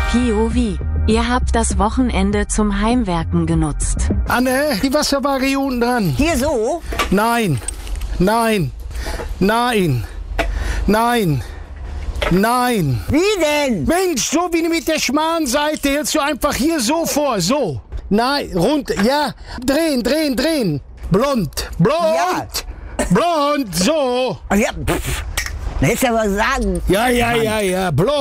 POV. Ihr habt das Wochenende zum Heimwerken genutzt. Anne, die Wasserwaage hier unten dran. Hier so? Nein, nein, nein, nein, nein. Wie denn? Mensch, so wie mit der schmalen Seite hältst du einfach hier so vor, so. Nein, runter, ja, drehen, drehen, drehen. Blond, blond, Ja. blond, so. Ja, pff. Das hättest du aber sagen. Ja, blond.